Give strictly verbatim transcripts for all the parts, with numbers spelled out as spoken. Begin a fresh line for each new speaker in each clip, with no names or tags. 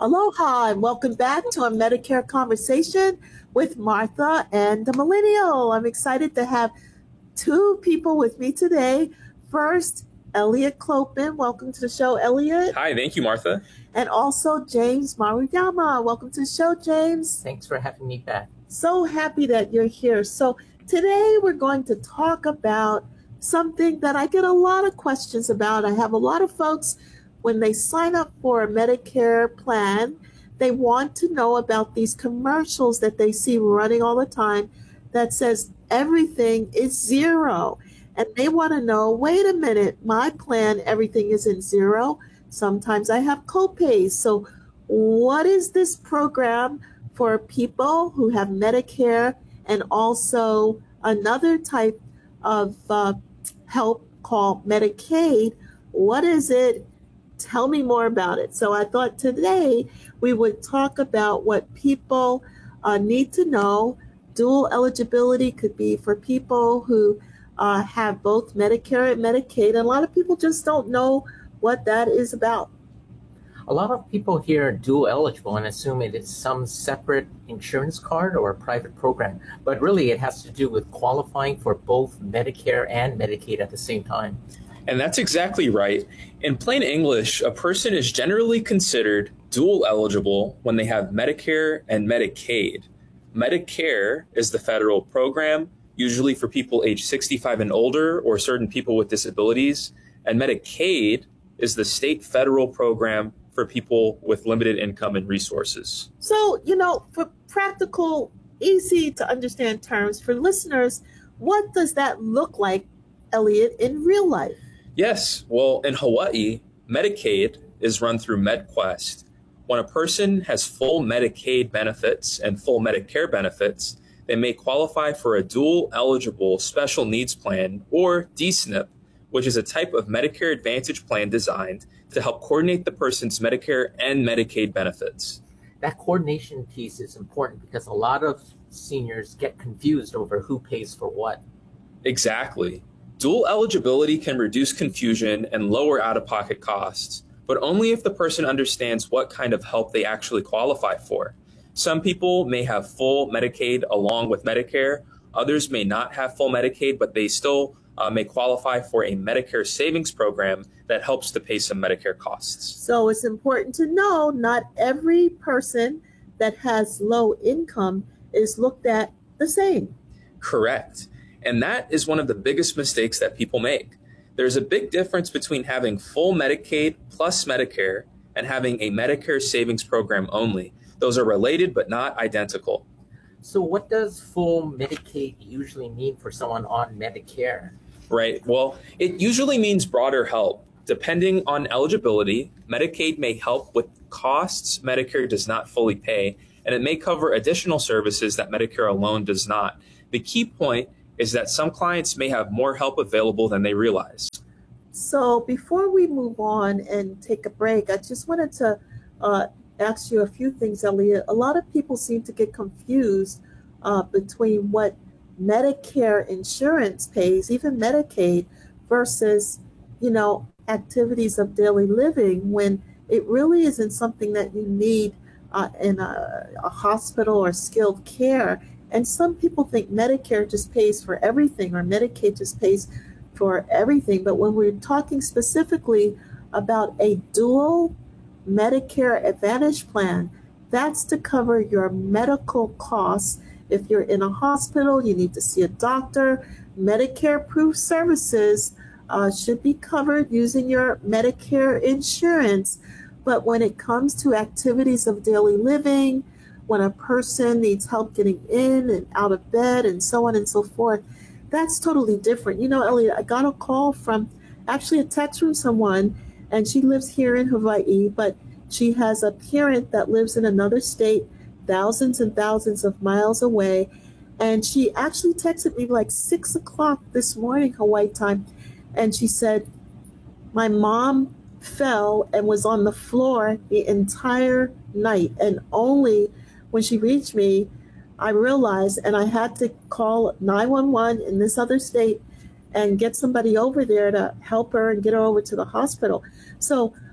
Aloha and welcome back to a Medicare conversation with Martha and the Millennial. I'm excited to have two people with me today. First, Elliot Clopin. Welcome to the show, Elliot.
Hi, thank you, Martha.
And also James Maruyama. Welcome to the show, James.
Thanks for having me back.
So happy that you're here. So today we're going to talk about something that I get a lot of questions about. I have a lot of folks, when they sign up for a Medicare plan, they want to know about these commercials that they see running all the time that says everything is zero. And they want to know, wait a minute, my plan, everything isn't zero. Sometimes I have copays. So what is this program for people who have Medicare and also another type of uh, help called Medicaid? What is it? Tell me more about it. So I thought today we would talk about what people uh, need to know. Dual eligibility could be for people who uh, have both Medicare and Medicaid. And a lot of people just don't know what that is about.
A lot of people hear dual eligible and assume it is some separate insurance card or a private program. But really, it has to do with qualifying for both Medicare and Medicaid at the same time.
And that's exactly right. In plain English, a person is generally considered dual eligible when they have Medicare and Medicaid. Medicare is the federal program, usually for people age sixty-five and older or certain people with disabilities. And Medicaid is the state federal program for people with limited income and resources.
So, you know, for practical, easy to understand terms for listeners, what does that look like, Elliot, in real life?
Yes. Well, in Hawaii, Medicaid is run through MedQuest. When a person has full Medicaid benefits and full Medicare benefits, they may qualify for a dual eligible special needs plan, or D S N P, which is a type of Medicare Advantage plan designed to help coordinate the person's Medicare and Medicaid benefits.
That coordination piece is important because a lot of seniors get confused over who pays for what.
Exactly. Dual eligibility can reduce confusion and lower out-of-pocket costs, but only if the person understands what kind of help they actually qualify for. Some people may have full Medicaid along with Medicare. Others may not have full Medicaid, but they still uh, may qualify for a Medicare savings program that helps to pay some Medicare costs.
So it's important to know not every person that has low income is looked at the same.
Correct. And that is one of the biggest mistakes that people make. There's a big difference between having full Medicaid plus Medicare and having a Medicare savings program only. Those are related but not identical.
So what does full Medicaid usually mean for someone on Medicare?
Right. Well, it usually means broader help. Depending on eligibility, Medicaid may help with costs Medicare does not fully pay, and it may cover additional services that Medicare alone does not. The key point is that some clients may have more help available than they realize.
So before we move on and take a break, I just wanted to uh, ask you a few things, Elliot. A lot of people seem to get confused uh, between what Medicare insurance pays, even Medicaid, versus, you know, activities of daily living, when it really isn't something that you need uh, in a, a hospital or skilled care. And some people think Medicare just pays for everything or Medicaid just pays for everything. But when we're talking specifically about a dual Medicare Advantage plan, that's to cover your medical costs. If you're in a hospital, you need to see a doctor. Medicare-approved services uh, should be covered using your Medicare insurance. But when it comes to activities of daily living, when a person needs help getting in and out of bed and so on and so forth, that's totally different. You know, Elliot, I got a call from, actually a text from someone, and she lives here in Hawaii, but she has a parent that lives in another state, thousands and thousands of miles away. And she actually texted me like six o'clock this morning, Hawaii time. And she said, my mom fell and was on the floor the entire night, and only when she reached me, I realized, and I had to call nine one one in this other state and get somebody over there to help her and get her over to the hospital. So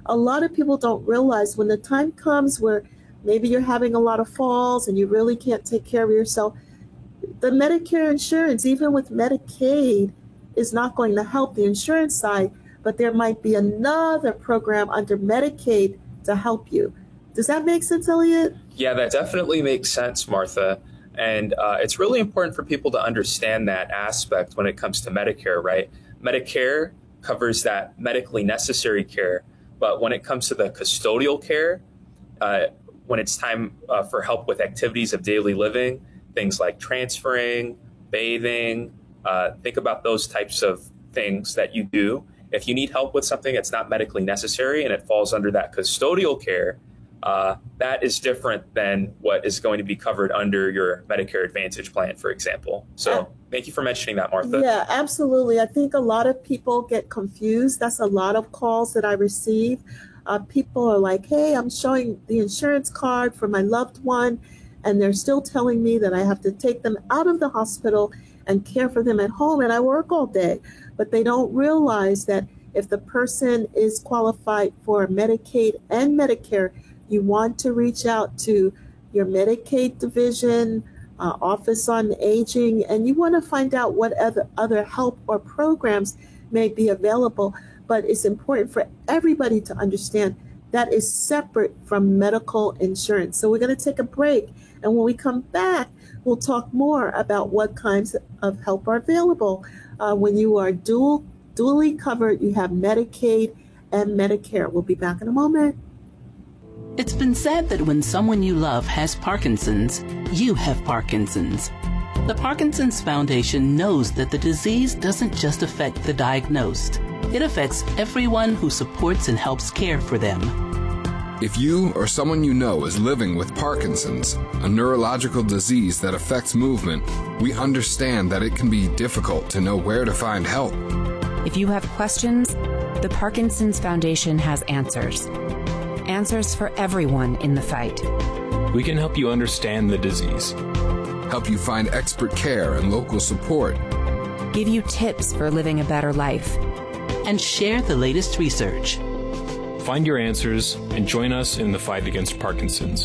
a lot of people don't realize when the time comes where maybe you're having a lot of falls and you really can't take care of yourself, the Medicare insurance, even with Medicaid, is not going to help the insurance side, but there might be another program under Medicaid to help you. Does that make sense, Elliot?
Yeah, that definitely makes sense, Martha. And uh, it's really important for people to understand that aspect when it comes to Medicare, right? Medicare covers that medically necessary care, but when it comes to the custodial care, uh, when it's time uh, for help with activities of daily living, things like transferring, bathing, uh, think about those types of things that you do. If you need help with something that's not medically necessary and it falls under that custodial care, uh, that is different than what is going to be covered under your Medicare Advantage plan, for example. So uh, thank you for mentioning that, Martha.
Yeah, absolutely. I think a lot of people get confused. That's a lot of calls that I receive. Uh, people are like, hey, I'm showing the insurance card for my loved one, and they're still telling me that I have to take them out of the hospital and care for them at home, and I work all day. But they don't realize that if the person is qualified for Medicaid and Medicare, you want to reach out to your Medicaid division, uh, Office on Aging, and you want to find out what other, other help or programs may be available. But it's important for everybody to understand that is separate from medical insurance. So we're going to take a break. And when we come back, we'll talk more about what kinds of help are available. Uh, when you are dual, dually covered, you have Medicaid and Medicare. We'll be back in a moment.
It's been said that when someone you love has Parkinson's, you have Parkinson's. The Parkinson's Foundation knows that the disease doesn't just affect the diagnosed. It affects everyone who supports and helps care for them.
If you or someone you know is living with Parkinson's, a neurological disease that affects movement, we understand that it can be difficult to know where to find help.
If you have questions, the Parkinson's Foundation has answers. Answers for everyone in the fight.
We can help you understand the disease,
help you find expert care and local support,
give you tips for living a better life,
and share the latest research.
Find your answers and join us in the fight against Parkinson's.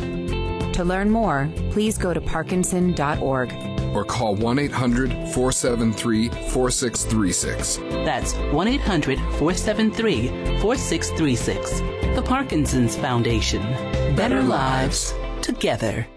To learn more, please go to parkinson dot org
or call one eight hundred, four seven three, four six three six.
That's one eight hundred, four seven three, four six three six. The Parkinson's Foundation. Better, Better lives together.